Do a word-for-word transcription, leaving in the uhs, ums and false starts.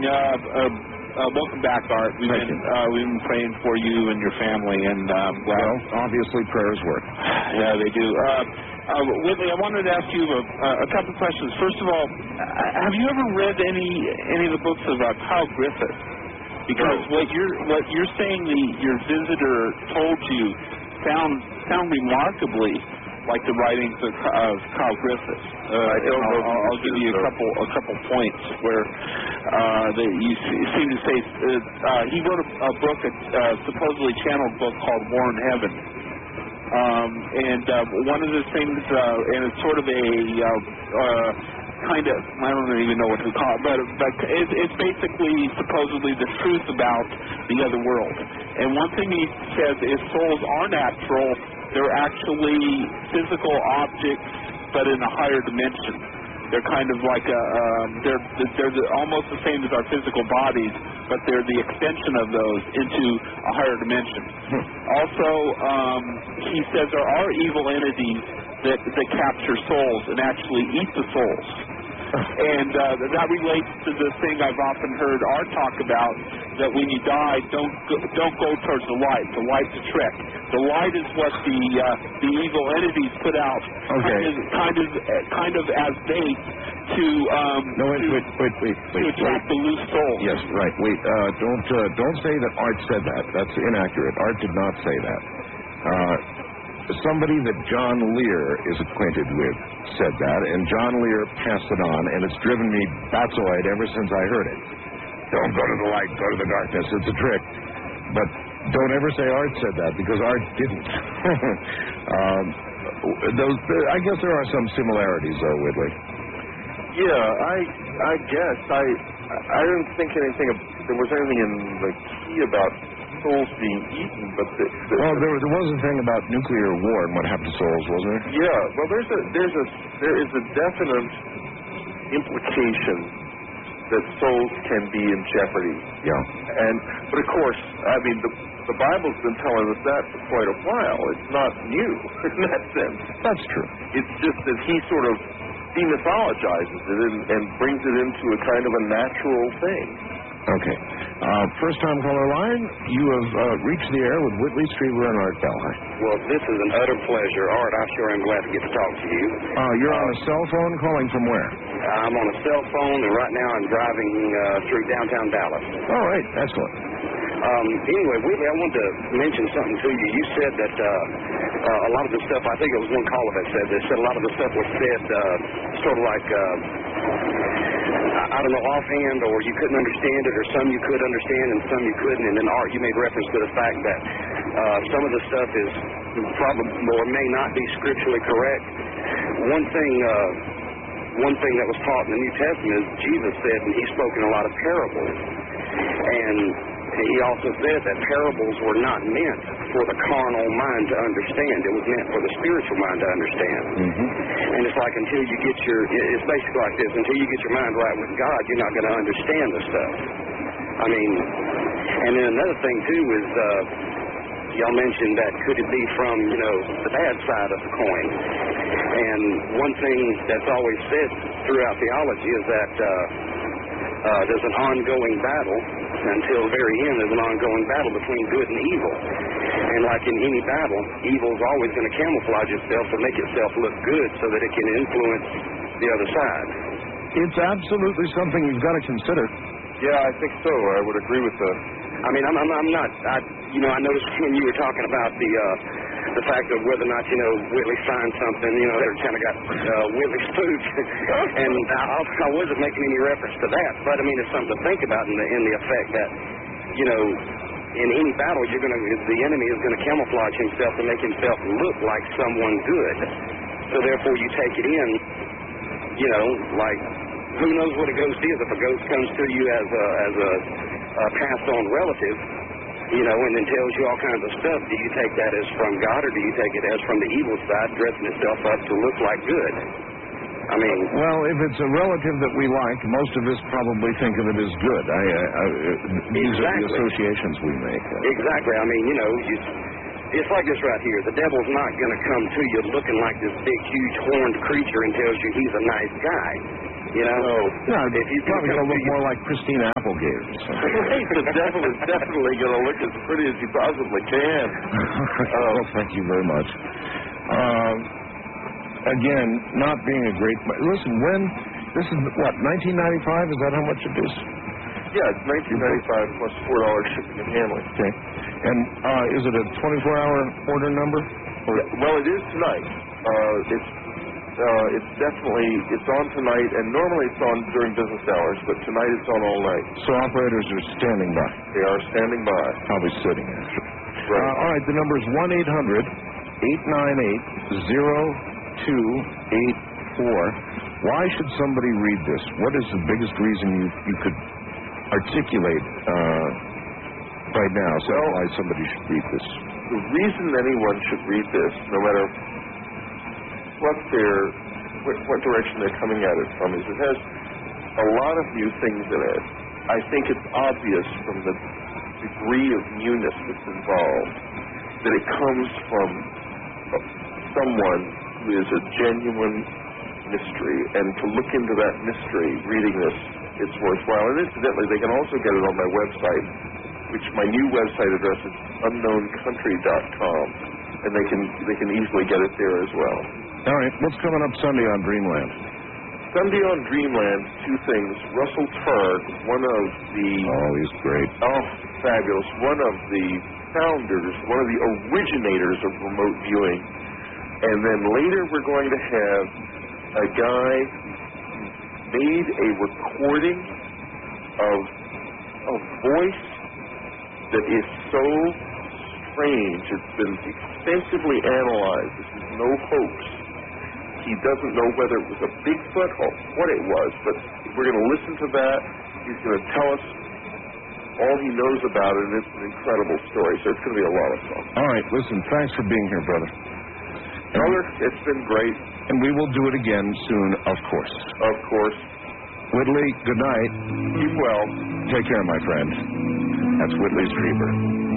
Uh, uh, uh, welcome back, Art. We've Thank been you. uh, we've been praying for you and your family, and um, glad. Well, obviously prayers work. Yeah, they do. Uh, uh, Whitley, I wanted to ask you a, a couple of questions. First of all, have you ever read any any of the books of uh, Kyle Griffith? Because No. what you're what you're saying the your visitor told you sound sound remarkably like the writings of, of Kyle Griffith. Uh, I don't know I'll, who I'll this give is, you a though. couple a couple points where uh, that you se- seem to say uh, uh, he wrote a, a book, a uh, supposedly channeled book called War in Heaven. Um, and uh, one of the things, uh, and it's sort of a uh, uh, kind of, I don't even know what to call it, but, but it, it's basically supposedly the truth about the other world. And one thing he says is souls are natural. They're actually physical objects, but in a higher dimension. They're kind of like a, um, they're they're the, almost the same as our physical bodies, but they're the extension of those into a higher dimension. Also, um, he says there are evil entities that, that capture souls and actually eat the souls. And uh, that relates to the thing I've often heard Art talk about, that when you die, don't go, don't go towards the light. The light's a trick. The light is what the uh, the evil entities put out, Okay. kind of kind of, kind of as bait to um, No, wait, to, wait, wait, wait, to wait. attract wait. the loose souls. Yes, right. Wait, uh, don't uh, don't say that Art said that. That's inaccurate. Art did not say that. Uh, somebody that John Lear is acquainted with said that, and John Lear passed it on, and it's driven me batsoid ever since I heard it. Don't go to the light, go to the darkness. It's a trick. But don't ever say Art said that, because Art didn't. um, those, I guess there are some similarities, though, Whitley. Yeah, I I guess I I didn't think anything of, there was anything in the key about souls being eaten, but the, the, Well, there, there was a thing about nuclear war and what happened to souls, wasn't there? yeah. Well, there's a there's a there is a definite implication that souls can be in jeopardy, Yeah. and but of course, I mean the the Bible's been telling us that for quite a while. It's not new in that sense. That's true. It's just that he sort of demythologizes it and, and brings it into a kind of a natural thing. Okay. Uh, first time caller line, you have uh, reached the air with Whitley Strieber and Art Bell. Hi. Well, this is an utter pleasure. Art, I sure am glad to get to talk to you. Uh, you're on a cell phone calling from where? I'm on a cell phone, and right now I'm driving uh, through downtown Dallas. All right. Excellent. Um, anyway, Whitley, I wanted to mention something to you. You said that uh, uh, a lot of the stuff, I think it was one caller that said this, said a lot of the stuff was said uh, sort of like, uh, I don't know, offhand, or you couldn't understand it, or some you could understand and some you couldn't. And then, Art, you made reference to the fact that uh, some of the stuff is probably or may not be scripturally correct. One thing, uh, one thing that was taught in the New Testament is Jesus said, and he spoke in a lot of parables. And he also said that parables were not meant for the carnal mind to understand. It was meant for the spiritual mind to understand. Mm-hmm. And it's like until you get your, it's basically like this, until you get your mind right with God, you're not going to understand the stuff. I mean, and then another thing, too, is uh, y'all mentioned that could it be from, you know, the bad side of the coin. And one thing that's always said throughout theology is that uh, uh, there's an ongoing battle. Until the very end, there's an ongoing battle between good and evil. And like in any battle, evil is always going to camouflage itself to make itself look good so that it can influence the other side. It's absolutely something you've got to consider. Yeah, I think so. I would agree with the. I mean, I'm, I'm, I'm not, I, you know, I noticed when you were talking about the uh, the fact of whether or not, you know, Whitley signed something, you know, they kind of got uh, Whitley spooked. And I, I wasn't making any reference to that, but I mean, it's something to think about in the, in the effect that, you know, in any battle, you're going to, the enemy is going to camouflage himself to make himself look like someone good. So therefore, you take it in, you know, like, who knows what a ghost is? If a ghost comes to you as a, as a, a passed-on relative, you know, and then tells you all kinds of stuff, do you take that as from God, or do you take it as from the evil side, dressing itself up to look like good? I mean... Well, if it's a relative that we like, most of us probably think of it as good. I, I, I, these are the Exactly. associations we make. Exactly. I mean, you know, you, it's like this right here. The devil's not going to come to you looking like this big, huge, horned creature and tells you he's a nice guy. You know, No. No, if you it's can probably come going to look to- more like Christina Applegate or something. Right, the devil is definitely going to look as pretty as he possibly can. Well, thank you very much. Um, again, not being a great... Listen, when... This is, what, nineteen ninety-five? Is that how much it is? Yeah, it's nineteen ninety-five plus four dollars shipping and handling. Okay. And uh, is it a twenty-four hour order number? Or, Yeah, well, it is tonight. Uh, it's uh, it's definitely it's on tonight, and normally it's on during business hours, but tonight it's on all night. so operators are standing by. They are standing by. Probably sitting, actually. Right. Uh, all right, the number is one eight hundred eight nine eight zero two eight four. Why should somebody read this? What is the biggest reason you, you could articulate uh, right now so Well, why somebody should read this? The reason anyone should read this, no matter what their what, what direction they're coming at it from, is it has a lot of new things in it. I think it's obvious from the degree of newness that's involved that it comes from uh, someone who is a genuine mystery, and to look into that mystery, reading this, it's worthwhile. And incidentally, they can also get it on my website, which my new website address is unknown country dot com, and they can they can easily get it there as well. All right, what's coming up Sunday on Dreamland? Sunday on Dreamland, two things. Russell Targ, one of the Oh, he's great. oh fabulous, one of the founders, one of the originators of remote viewing, and then later we're going to have a guy who made a recording of a voice that is so strange. It's been extensively analyzed. This is no hoax. He doesn't know whether it was a Bigfoot or what it was, but we're going to listen to that. He's going to tell us all he knows about it, and it's an incredible story. So it's going to be a lot of fun. All right, listen, thanks for being here, brother. Brother, it's been great. And we will do it again soon, of course. Of course. Whitley, good night. Keep well. Take care, my friend. That's Whitley Strieber.